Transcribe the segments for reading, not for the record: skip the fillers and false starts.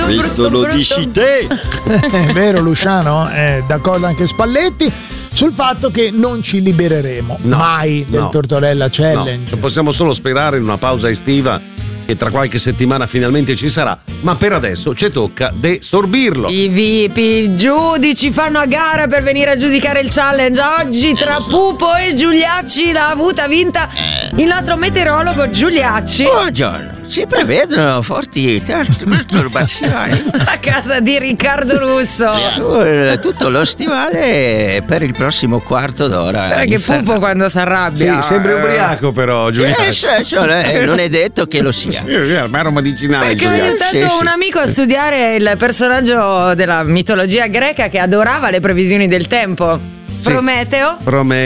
Questo lo dici te. È vero, Luciano? D'accordo anche Spalletti sul fatto che non ci libereremo mai del Tortorella Challenge. No. Possiamo solo sperare in una pausa estiva che tra qualche settimana finalmente ci sarà, ma per adesso ci tocca desorbirlo. I VIP, i giudici fanno a gara per venire a giudicare il challenge. Oggi tra Pupo e Giuliacci l'ha avuta vinta il nostro meteorologo Giuliacci. Buongiorno, si prevedono forti turbazioni a casa di Riccardo Russo. Tutto lo stimale per il prossimo quarto d'ora. Perché Pupo quando si arrabbia Sembri ubriaco però, Giuliacci. Non è detto che lo sia. Ma ero medicinale. Perché ho aiutato un amico a studiare il personaggio della mitologia greca che adorava le previsioni del tempo. Prometeo.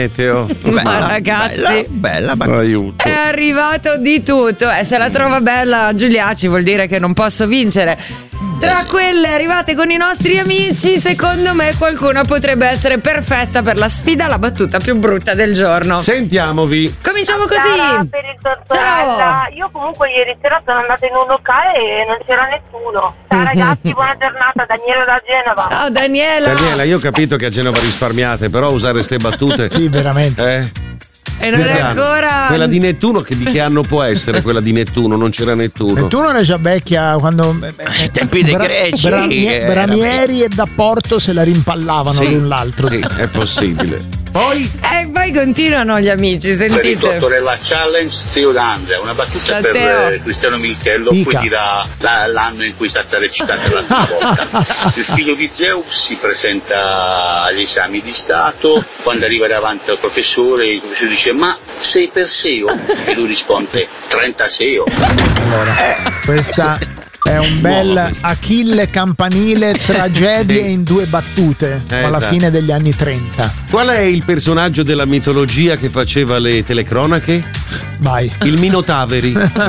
Ma ragazzi, bella aiuto. è arrivato di tutto. Se la trova bella Giuliacci vuol dire che non posso vincere. Tra quelle arrivate con i nostri amici, secondo me qualcuna potrebbe essere perfetta per la sfida alla battuta più brutta del giorno. Sentiamovi. Cominciamo così. Ciao per il Tortorella. Ciao. Io comunque ieri sera sono andata in un locale e non c'era nessuno. Ciao ragazzi, buona giornata, Daniela da Genova. Ciao Daniela, io ho capito che a Genova risparmiate, però usare ste battute. Sì, veramente. E non è ancora. Quella di Nettuno, di che anno può essere quella di Nettuno? Non c'era Nettuno. Nettuno era già vecchia quando ai tempi dei greci. Bramieri e D'Apporto se la rimpallavano l'un l'altro. Sì, è possibile. Poi continuano gli amici, sentite. Per il Tortorella Challenge, Teo D'Andrea, una battuta per Cristiano Militello, poi dirà l'anno in cui è stata recitata l'altra volta. Il figlio di Zeus si presenta agli esami di Stato, quando arriva davanti al professore, il professore dice: ma sei Perseo? E lui risponde: 30 Seo. Allora, questa è un bel Achille campanile, tragedie in due battute, alla fine degli anni 30. Qual è il personaggio della mitologia che faceva le telecronache? Vai. Il Minotaveri.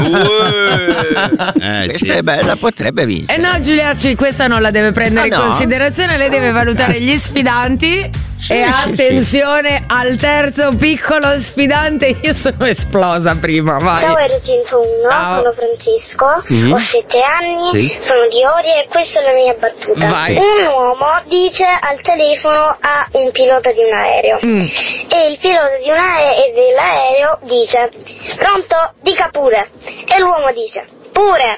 Questa è bella, potrebbe vincere. No, Giuliacci, questa non la deve prendere in considerazione, lei deve valutare gli sfidanti. Attenzione al terzo piccolo sfidante. Io sono esplosa prima, vai. Ciao R101, sono Francesco, ho 7 anni, sono di Orie e questa è la mia battuta. Vai. Un uomo dice al telefono a un pilota di un aereo e il pilota dell'aereo dice: pronto? Dica pure. E l'uomo dice: pure.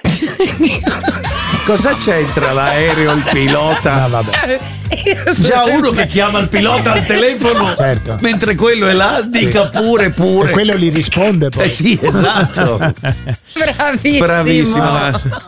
Cosa c'entra l'aereo, il pilota? Vabbè. Già uno che chiama il pilota al telefono, certo, mentre quello è là, dica pure. E quello gli risponde poi. Sì, esatto. Bravissimo.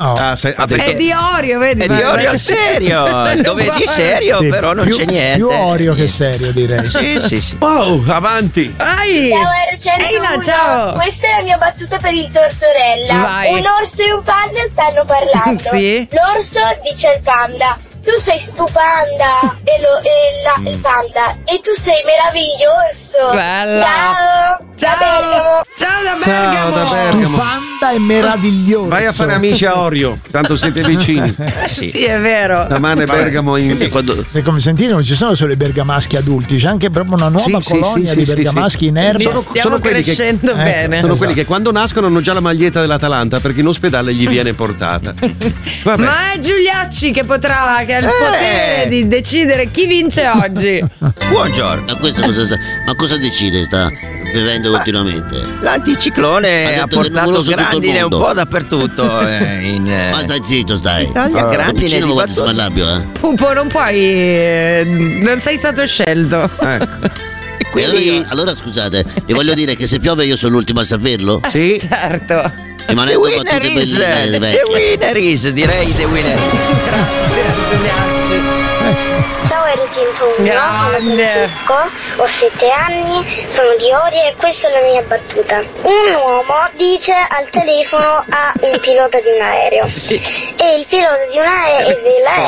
È di Orio, vedi? È di Orio al serio. Dove è di serio, però non c'è niente. Più Orio che serio, direi. Sì. Wow, avanti. Vai. Ciao R101, ciao. questa è la mia battuta per il Tortorella. Vai. Un orso e un panda stanno parlando. Sì. L'orso dice al panda: tu sei stupenda, il panda, e tu sei meraviglioso. Bella. Ciao da Bergamo. Stupenda e meraviglioso. Vai a fare amici a Orio, tanto siete vicini. Sì, è vero. Da Mane Bergamo come sentite, non ci sono solo i bergamaschi adulti, c'è anche proprio una nuova colonia di bergamaschi inermi. Stiamo crescendo bene. Sono quelli che quando nascono hanno già la maglietta dell'Atalanta perché in ospedale gli viene portata. Vabbè. Ma è Giuliacci che ha il potere di decidere chi vince oggi. Buongiorno. Ma cosa decide? Sta bevendo continuamente? L'anticiclone ha portato grandine un po' dappertutto. Ma stai zitto, stai. Italia, grandine di Smallabbio, Pupo, non puoi. Non sei stato scelto. Quindi... Allora scusate, vi voglio dire che se piove io sono l'ultimo a saperlo? Sì. Certo. The winner is, direi the winner. Grazie Giuliacci. Ciao R101, sono Francesco, ho 7 anni, sono di Orie e questa è la mia battuta. Un uomo dice al telefono a un pilota di un aereo e il pilota dell'aereo